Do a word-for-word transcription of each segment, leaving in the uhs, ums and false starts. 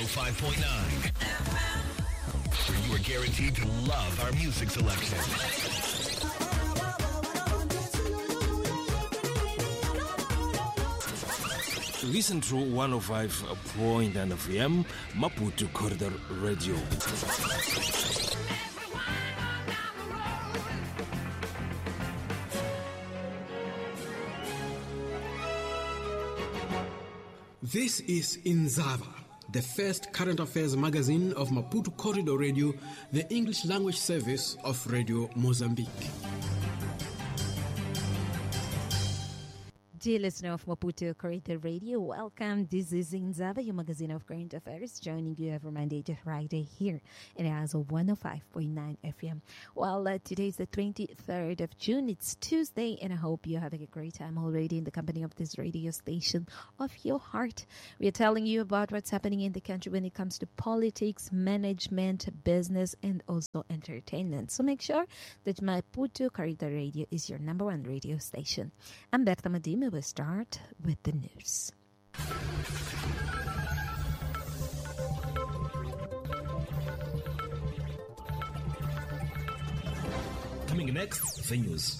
five point nine, where you are guaranteed to love our music selection. Listen to one oh five point nine F M, Maputo Corridor Radio. This is Inzava, the first current affairs magazine of Maputo Corridor Radio, the English language service of Radio Mozambique. Dear listener of Maputo Corridor Radio, welcome. This is Inzava, your magazine of current affairs, joining you every Monday to Friday here in the house of one oh five point nine F M. Well, uh, today is the twenty-third of June. It's Tuesday, and I hope you're having a great time already in the company of this radio station of your heart. We are telling you about what's happening in the country when it comes to politics, management, business, and also entertainment. So make sure that Maputo Corridor Radio is your number one radio station. I'm Bertha Madima. We'll start with the news. Coming next, the news.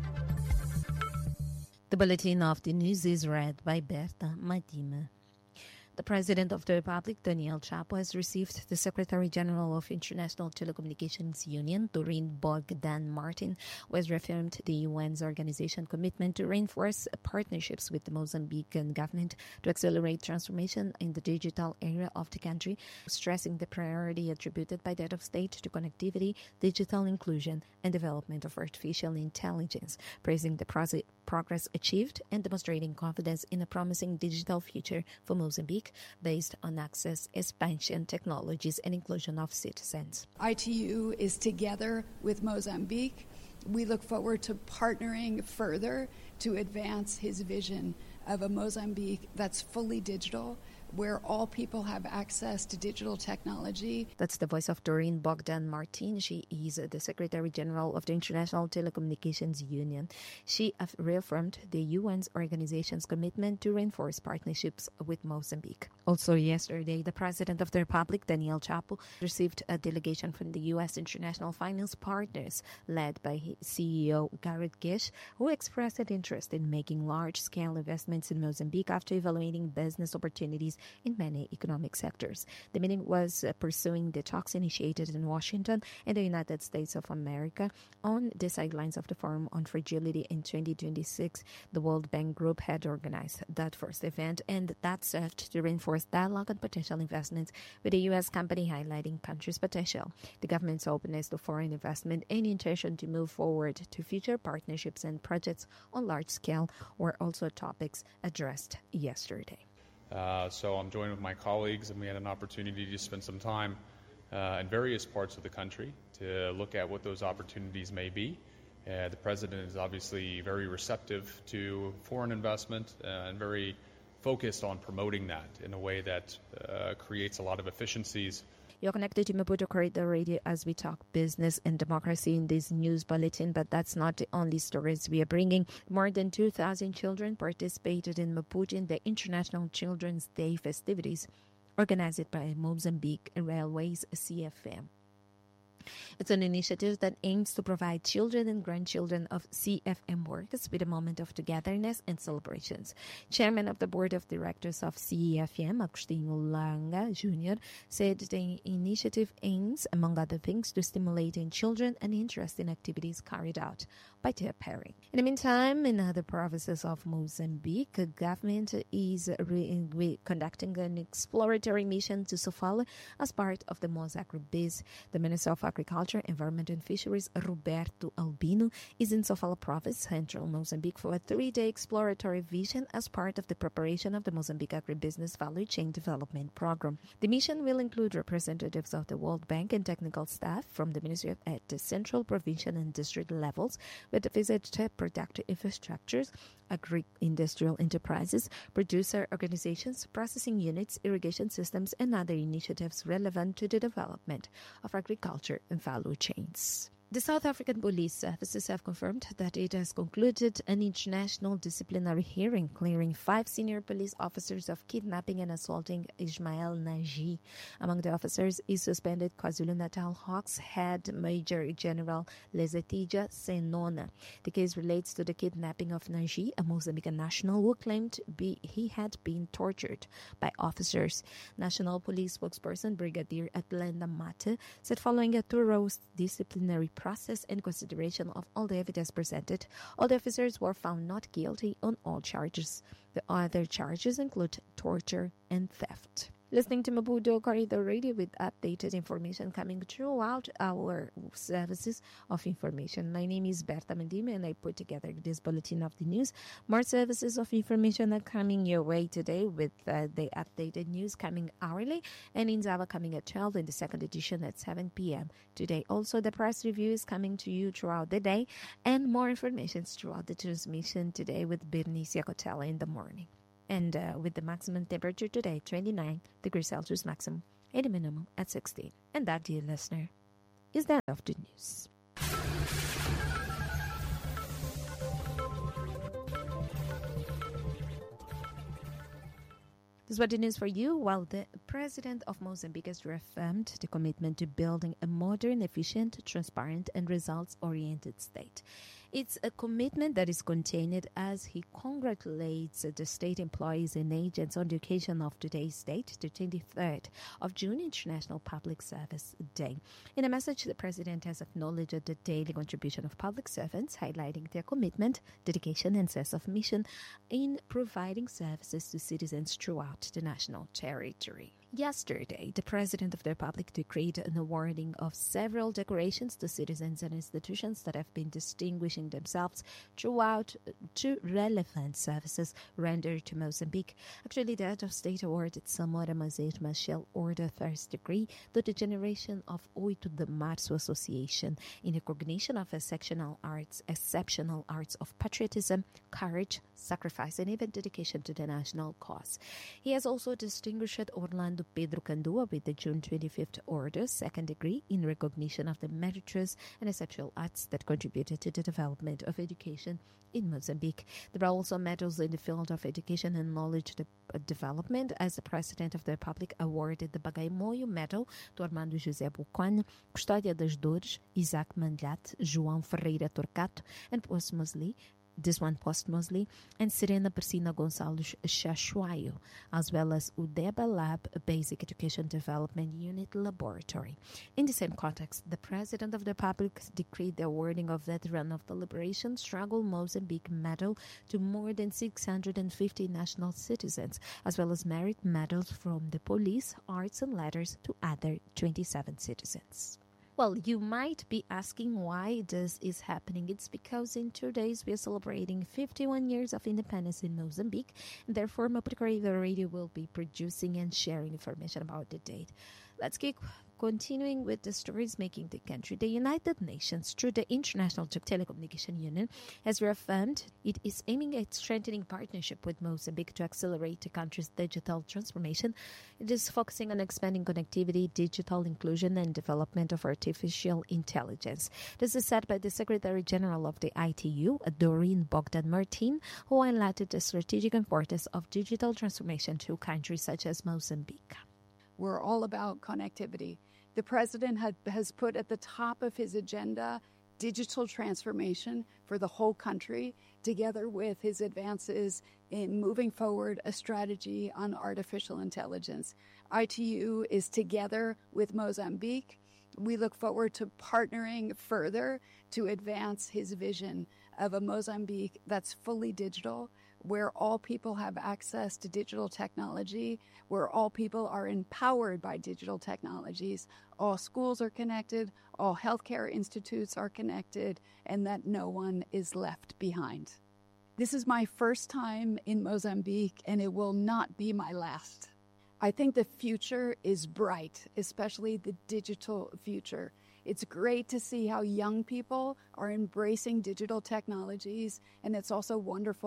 The bulletin of the news is read by Bertha Madima. The President of the Republic, Daniel Chapo, has received the Secretary General of International Telecommunications Union, Doreen Bogdan Martin, who has reaffirmed the U N's organization commitment to reinforce partnerships with the Mozambican government to accelerate transformation in the digital era of the country, stressing the priority attributed by the head of state to connectivity, digital inclusion, and development of artificial intelligence, praising the pro- progress achieved and demonstrating confidence in a promising digital future for Mozambique, based on access, expansion, technologies, and inclusion of citizens. I T U is together with Mozambique. We look forward to partnering further to advance his vision of a Mozambique that's fully digital, where all people have access to digital technology. That's the voice of Doreen Bogdan Martin. She is the Secretary General of the International Telecommunications Union. She reaffirmed the U N's organization's commitment to reinforce partnerships with Mozambique. Also yesterday, the President of the Republic, Daniel Chapo, received a delegation from the U S International Finance Partners, led by C E O Garrett Gish, who expressed an interest in making large-scale investments in Mozambique after evaluating business opportunities in many economic sectors. The meeting was uh, pursuing the talks initiated in Washington and the United States of America on the sidelines of the Forum on Fragility in twenty twenty-six. The World Bank Group had organized that first event, and that served to reinforce dialogue on potential investments with a U S company, highlighting country's potential, the government's openness to foreign investment, and intention to move forward to future partnerships and projects on large scale were also topics addressed yesterday. Uh, so I'm joined with my colleagues, and we had an opportunity to spend some time uh, in various parts of the country to look at what those opportunities may be. Uh, the President is obviously very receptive to foreign investment uh, and very focused on promoting that in a way that uh, creates a lot of efficiencies. You're connected to Maputo Corridor Radio as we talk business and democracy in this news bulletin, but that's not the only stories we are bringing. More than two thousand children participated in Maputo in the International Children's Day festivities organized by Mozambique Railways C F M. It's an initiative that aims to provide children and grandchildren of C F M workers with a moment of togetherness and celebrations. Chairman of the Board of Directors of C F M, Agostinho Langa Junior, said the initiative aims, among other things, to stimulate in children an interest in activities carried out by their parents. In the meantime, in other provinces of Mozambique, the government is re- re- conducting an exploratory mission to Sofala as part of the Mozagribiz. The Minister of Agriculture, Environment and Fisheries, Roberto Albino, is in Sofala Province, central Mozambique, for a three-day exploratory vision as part of the preparation of the Mozambique Agribusiness Value Chain Development Program. The mission will include representatives of the World Bank and technical staff from the Ministry at the central, provincial, and district levels, with the visit to productive infrastructures, agri-industrial enterprises, producer organizations, processing units, irrigation systems, and other initiatives relevant to the development of agriculture and value chains. The South African Police Services have confirmed that it has concluded an international disciplinary hearing clearing five senior police officers of kidnapping and assaulting Ismail Naji. Among the officers is suspended KwaZulu-Natal Hawks head Major General Lezetija Senona. The case relates to the kidnapping of Naji, a Mozambican national who claimed be, he had been tortured by officers. National Police spokesperson Brigadier Atlanta Mate said following a thorough disciplinary process and consideration of all the evidence presented, all the officers were found not guilty on all charges. The other charges include torture and theft. Listening to Maputo Corridor Radio with updated information coming throughout our services of information. My name is Berta Mendime and I put together this bulletin of the news. More services of information are coming your way today with uh, the updated news coming hourly and in Zava coming at twelve in the second edition at seven p.m. Today also the press review is coming to you throughout the day and more information throughout the transmission today with Bernice Yacotella in the morning. And uh, with the maximum temperature today, twenty-nine degrees Celsius maximum, and the minimum at sixteen. And that, dear listener, is the end of the news. This is what the news for you. While the President of Mozambique has reaffirmed the commitment to building a modern, efficient, transparent, and results-oriented state. It's a commitment that is contained as he congratulates the state employees and agents on the occasion of today's date, the twenty-third of June, International Public Service Day. In a message, the President has acknowledged the daily contribution of public servants, highlighting their commitment, dedication, and sense of mission in providing services to citizens throughout the national territory. Yesterday, the President of the Republic decreed an awarding of several decorations to citizens and institutions that have been distinguishing themselves throughout two relevant services rendered to Mozambique. Actually, the Head of State awarded Samora Mazet Machel Order First Degree to the generation of Oito de Março Association in recognition of exceptional arts, exceptional arts of patriotism, courage, sacrifice, and even dedication to the national cause. He has also distinguished Orlando Pedro Candua with the June twenty-fifth Order, second degree, in recognition of the meritorious and exceptional arts that contributed to the development of education in Mozambique. There are also medals in the field of education and knowledge de- development, as the President of the Republic awarded the Bagaimoyo Medal to Armando José Bucquan, Custódia das Dores, Isaac Mandiat, João Ferreira Torcato, and posthumously this one posthumously, and Serena Persina Gonçalves Chachuayo, as well as Udeba Lab Basic Education Development Unit Laboratory. In the same context, the President of the Republic decreed the awarding of Veteran of the Liberation Struggle Mozambique Medal to more than six hundred fifty national citizens, as well as merit medals from the police, arts and letters to other twenty-seven citizens. Well, you might be asking why this is happening. It's because in two days we are celebrating fifty-one years of independence in Mozambique, and therefore Maputo Corridor Radio will be producing and sharing information about the date. Let's keep continuing with the stories making the country. The United Nations, through the International Telecommunication Union, has reaffirmed it is aiming at strengthening partnership with Mozambique to accelerate the country's digital transformation. It is focusing on expanding connectivity, digital inclusion, and development of artificial intelligence. This is said by the Secretary General of the I T U, Doreen Bogdan Martin, who highlighted the strategic importance of digital transformation to countries such as Mozambique. We're all about connectivity. The president had, has put at the top of his agenda digital transformation for the whole country, together with his advances in moving forward a strategy on artificial intelligence. I T U is together with Mozambique. We look forward to partnering further to advance his vision of a Mozambique that's fully digital, where all people have access to digital technology, where all people are empowered by digital technologies, all schools are connected, all healthcare institutes are connected, and that no one is left behind. This is my first time in Mozambique, and it will not be my last. I think the future is bright, especially the digital future. It's great to see how young people are embracing digital technologies, and it's also wonderful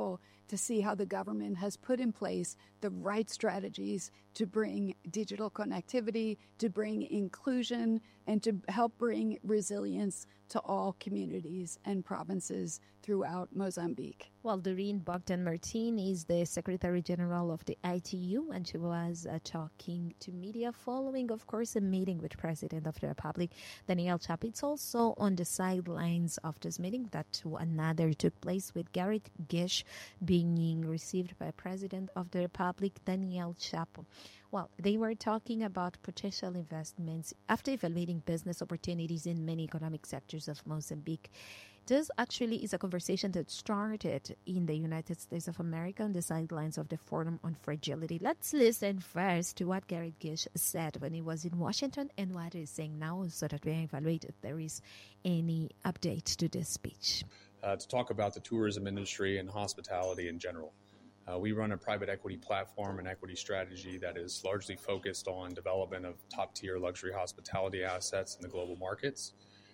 to see how the government has put in place the right strategies to bring digital connectivity, to bring inclusion, and to help bring resilience to all communities and provinces throughout Mozambique. Well, Doreen Bogdan-Martin is the Secretary General of the I T U, and she was uh, talking to media following, of course, a meeting with President of the Republic, Daniel Chapo. It's also on the sidelines of this meeting that another took place with Gareth Gish being received by President of the Republic, Daniel Chapo. Well, they were talking about potential investments after evaluating business opportunities in many economic sectors of Mozambique. This actually is a conversation that started in the United States of America on the sidelines of the Forum on Fragility. Let's listen first to what Gareth Gish said when he was in Washington and what he's saying now so that we evaluate if there is any update to this speech. Uh, to talk about the tourism industry and hospitality in general. Uh, we run a private equity platform and equity strategy that is largely focused on development of top-tier luxury hospitality assets in the global markets.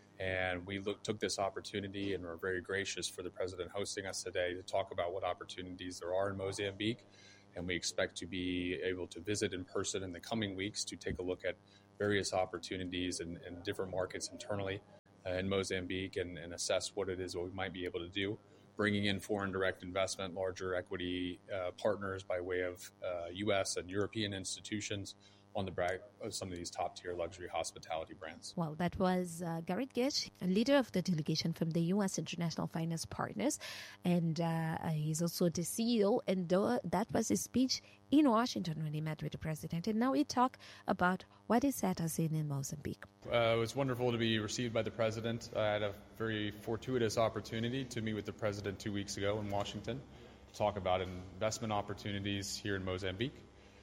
And we look, took this opportunity and were very gracious for the president hosting us today to talk about what opportunities there are in Mozambique. And we expect to be able to visit in person in the coming weeks to take a look at various opportunities in, in different markets internally uh, in Mozambique and, and assess what it is what we might be able to do. Bringing in foreign direct investment, larger equity uh, partners by way of uh, U S and European institutions on the back of some of these top-tier luxury hospitality brands. Well, that was uh, Gareth Gish, a leader of the delegation from the U S International Finance Partners, and uh, he's also the C E O, and th- that was his speech in Washington when he met with the president. And now we talk about what is set us in in Mozambique. Uh, it was wonderful to be received by the president. I had a very fortuitous opportunity to meet with the president two weeks ago in Washington to talk about investment opportunities here in Mozambique.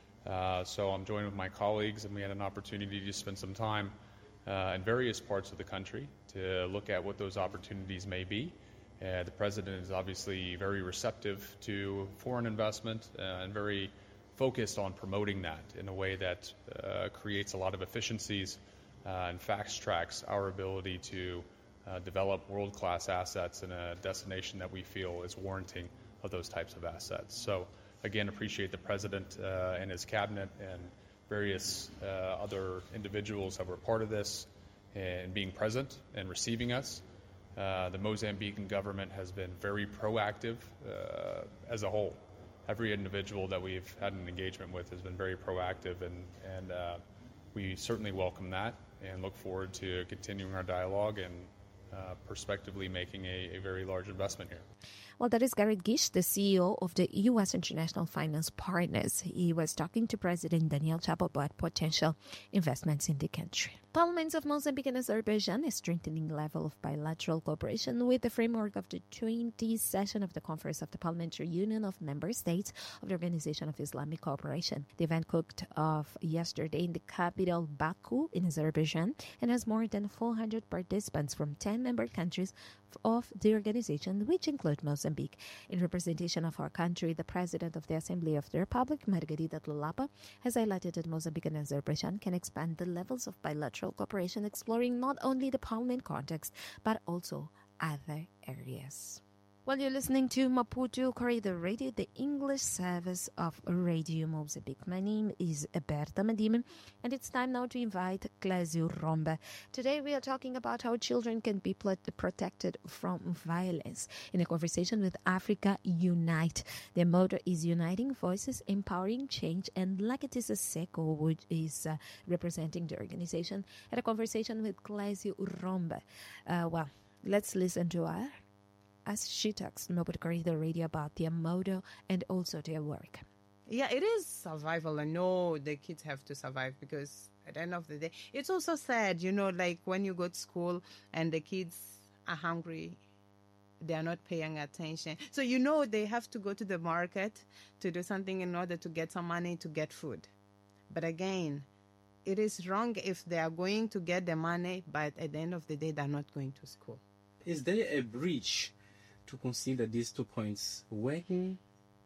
Uh, so I'm joined with my colleagues, and we had an opportunity to spend some time uh, in various parts of the country to look at what those opportunities may be. Uh, the president is obviously very receptive to foreign investment uh, and very focused on promoting that in a way that uh, creates a lot of efficiencies uh, and fast-tracks our ability to uh, develop world-class assets in a destination that we feel is warranting of those types of assets. So again, appreciate the president uh, and his cabinet and various uh, other individuals that were part of this and being present and receiving us. Uh, the Mozambican government has been very proactive uh, as a whole. Every individual that we've had an engagement with has been very proactive, and, and uh, we certainly welcome that and look forward to continuing our dialogue and uh, prospectively making a, a very large investment here. Well, that is Gareth Gish, the C E O of the U S International Finance Partners. He was talking to President Daniel Chapo about potential investments in the country. Parliaments of Mozambique and Azerbaijan is strengthening level of bilateral cooperation with the framework of the twentieth session of the Conference of the Parliamentary Union of Member States of the Organization of Islamic Cooperation. The event kicked off yesterday in the capital Baku in Azerbaijan and has more than four hundred participants from ten member countries of the organization, which include Mozambique. In representation of our country, the President of the Assembly of the Republic, Margarida Dlulapa, has highlighted that Mozambique and Azerbaijan can expand the levels of bilateral cooperation, exploring not only the Parliament context, but also other areas. Well, you're listening to Maputo Corridor Radio, the English service of Radio Mozambique. My name is Berta Madime, and it's time now to invite Clésio Romba. Today we are talking about how children can be protected from violence in a conversation with Africa Unite. Their motto is Uniting Voices, Empowering Change, and Lakatisa Seko, which is uh, representing the organization, had a conversation with Clésio Romba. Uh, well, let's listen to her as she talks Maputo Corridor Radio about their motto and also their work. Yeah, it is survival. I know the kids have to survive because at the end of the day, it's also sad, you know, like when you go to school and the kids are hungry, they are not paying attention. So, you know, they have to go to the market to do something in order to get some money to get food. But again, it is wrong if they are going to get the money, but at the end of the day, they're not going to school. Is there a bridge to consider these two points, working,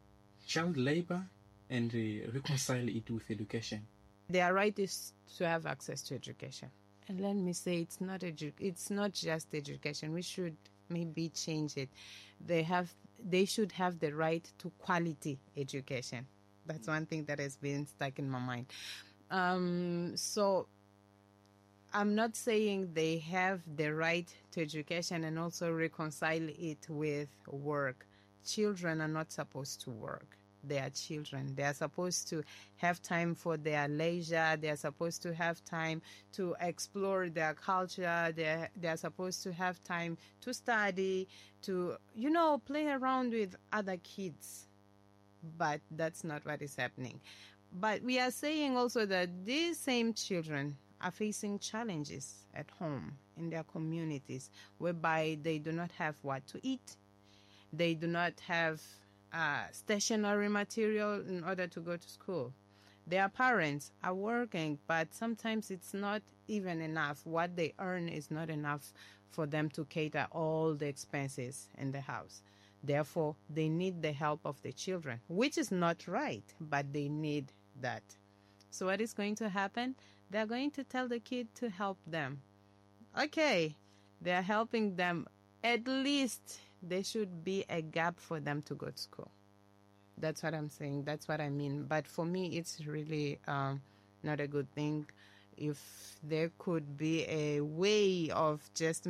child labor, and uh, reconcile it with education? Their right is to have access to education. And let me say, it's not edu- it's not just education. We should maybe change it. They have, they should have the right to quality education. That's one thing that has been stuck in my mind. Um, so I'm not saying they have the right to education and also reconcile it with work. Children are not supposed to work. They are children. They are supposed to have time for their leisure. They are supposed to have time to explore their culture. They they are supposed to have time to study, to, you know, play around with other kids. But that's not what is happening. But we are saying also that these same children are facing challenges at home, in their communities, whereby they do not have what to eat. They do not have uh, stationery material in order to go to school. Their parents are working, but sometimes it's not even enough. What they earn is not enough for them to cater all the expenses in the house. Therefore, they need the help of the children, which is not right, but they need that. So what is going to happen? They're going to tell the kid to help them. Okay, they're helping them. At least there should be a gap for them to go to school. That's what I'm saying. That's what I mean. But for me, it's really um, not a good thing. If there could be a way of just